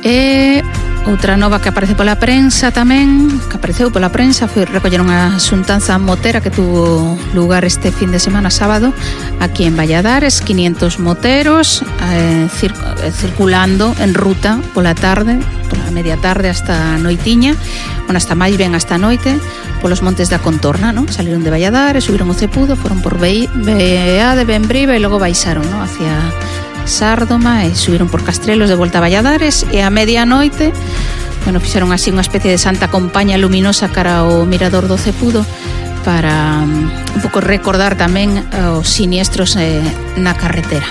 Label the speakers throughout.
Speaker 1: E outra nova que aparece pola prensa tamén, que apareceu pola prensa, foi recolleron a xuntanza motera que tuvo lugar este fin de semana sábado aquí en Valladares, 500 moteros circulando en ruta pola tarde, pola media tarde hasta a noitiña, hasta máis ben hasta a noite, polos montes da contorna, ¿no? Saliron de Valladares, subiron o Cepudo, foron por BEA de Bembriva e logo baixaron, ¿no? Hacia Sárdoma e subiron por Castrelos de volta a Valladares e a medianoite, bueno, fixeron así unha especie de santa compaña luminosa cara ao mirador do Cepudo para un pouco recordar tamén os siniestros na carretera.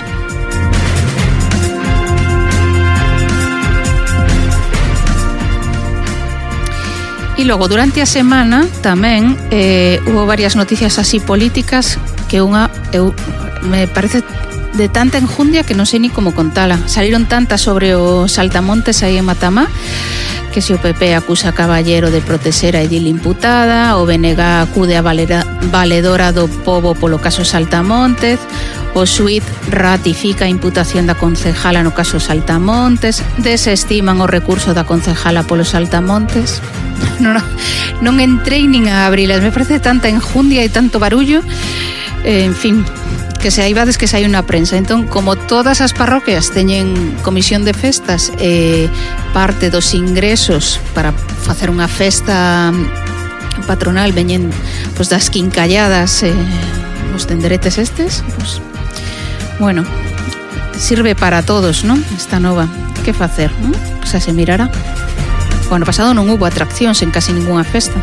Speaker 1: E logo, durante a semana tamén hubo varias noticias así políticas que unha me parece de tanta enjundia que non sei ni como contala. Saliron tantas sobre os saltamontes aí en Matamá, que se o PP acusa a Caballero de protexer a edil imputada, o BNG acude a valedora do pobo polo caso Saltamontes, o xuíz ratifica a imputación da concejala no caso Saltamontes, desestiman o recurso da concejala polo Saltamontes. Non entrei nin a abrilas, me parece tanta enjundia e tanto barullo, en fin, que se hai vades que se hai unha prensa. Entón, como todas as parroquias teñen comisión de festas, parte dos ingresos para facer unha festa patronal veñen pues, das quincalladas, os tenderetes estes, pues, bueno, sirve para todos, ¿no? Esta nova, que facer, ¿no? Pues se mirará. O ano pasado non hubo atraccións en casi ningunha festa.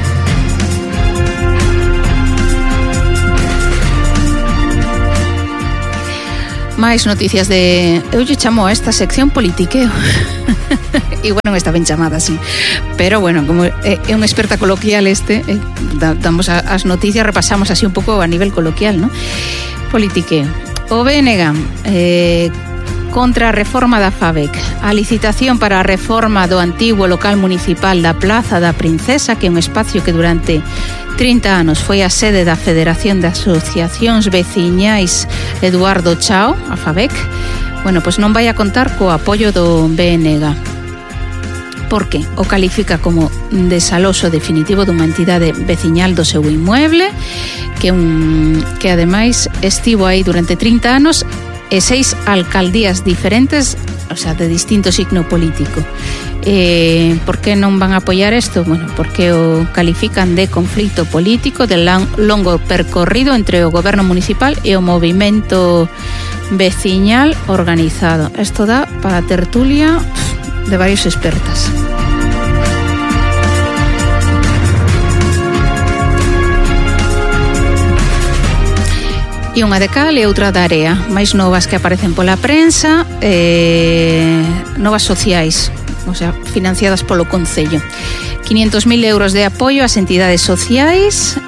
Speaker 1: máis noticias de... Eu lle chamo a esta sección politiqueo. Igual non está ben chamada así. Pero bueno, como é unha experta coloquial damos as noticias, repasamos así un pouco a nivel coloquial, ¿no? Politiqueo. O BNG contra a reforma da FABEC. A licitación para a reforma do antigo local municipal da Plaza da Princesa, que é un espacio que durante 30 anos foi a sede da Federación de Asociacións Veciñais Eduardo Chao, a FABEC, bueno, pois non vai a contar co apoio do BNG. Porque o califica como desaloxo definitivo dunha entidade veciñal do seu inmueble, que ademais estivo aí durante 30 anos e 6 alcaldías diferentes, o sea, de distinto signo político. Por que non van a apoiar isto? Bueno, porque o califican de conflito político de longo percorrido entre o goberno municipal e o movimento veciñal organizado. Isto dá para tertulia de varios expertas. E unha de cal e outra da area, máis novas que aparecen pola prensa, novas sociais, o sea, financiadas polo Concello. 500.000 euros de apoio ás entidades sociais,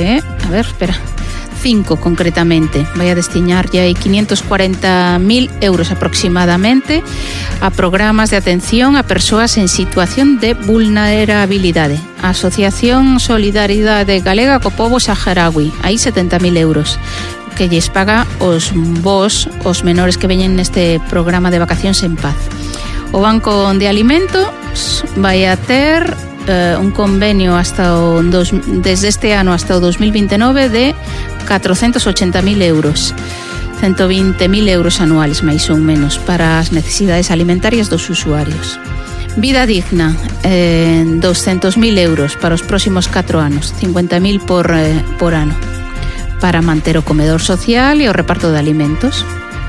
Speaker 1: 5 concretamente, vai a destinar ya 540.000 euros aproximadamente a programas de atención a persoas en situación de vulnerabilidade. A Asociación Solidaridade Galega co Pobo Saharaui, aí 70.000 euros, que lles paga os menores que veñen neste programa de vacacións en paz. O Banco de Alimentos vai a ter un convenio desde este ano hasta o 2029 de 480.000 euros, 120.000 euros anuales máis ou menos para as necesidades alimentarias dos usuarios. Vida Digna, 200.000 euros para os próximos 4 anos, 50.000 por ano, para manter o comedor social e o reparto de alimentos.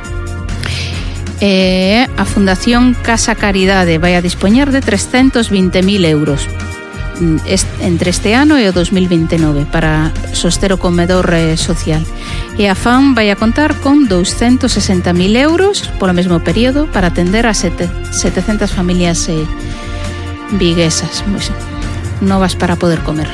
Speaker 1: A Fundación Casa Caridade vai a dispoñer de 320.000 euros entre este ano e o 2029 para soster o comedor social. E a FAM vai a contar con 260.000 euros polo mesmo período para atender a 700 familias viguesas, novas para poder comer.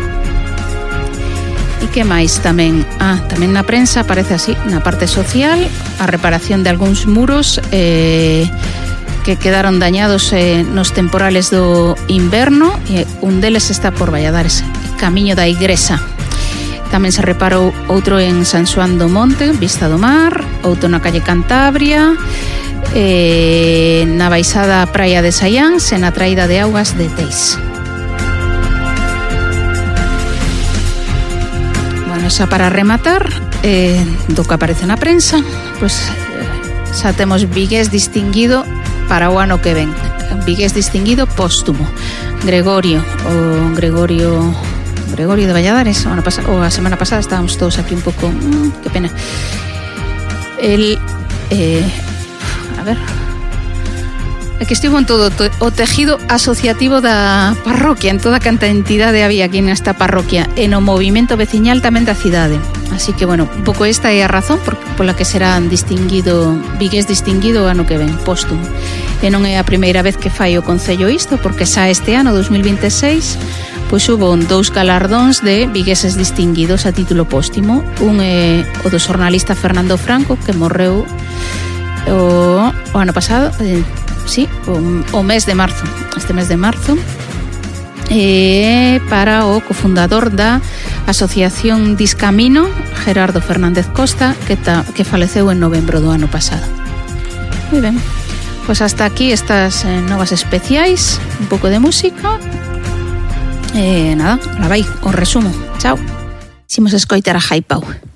Speaker 1: E que máis tamén? Tamén na prensa aparece así, na parte social, a reparación de algúns muros que quedaron dañados nos temporales do inverno, e un deles está por Valladares, camiño da Igresa. Tamén se reparou outro en San Xoán do Monte, Vista do Mar, outro na calle Cantabria, na baixada praia de Saiáns e na traída de augas de Teis. Bueno, xa para rematar, do que aparece na prensa, pois xa temos vigués distinguido para o ano que ven. Vigués distinguido póstumo. Gregorio de Valladares, a semana pasada estábamos todos aquí un pouco, que pena. El a ver, que estivo en todo o tejido asociativo da parroquia, en toda canta entidade había aquí nesta parroquia, e no movimento veciñal tamén da cidade. Así que, bueno, un pouco esta é a razón pola que serán vigués distinguido o ano que ven, póstumo. E non é a primeira vez que fai o Concello isto, porque xa este ano, 2026, pois hubo 2 galardóns de vigueses distinguidos a título póstumo. Un é o do xornalista Fernando Franco, que morreu o ano pasado, o mes de marzo, este mes de marzo, para o cofundador da Asociación Discamino, Gerardo Fernández Costa, que faleceu en novembro do ano pasado. Moi ben, pois hasta aquí estas novas especiais, un pouco de música, nada, la vai, o resumo, chao. Imos escoitar a Jaipau.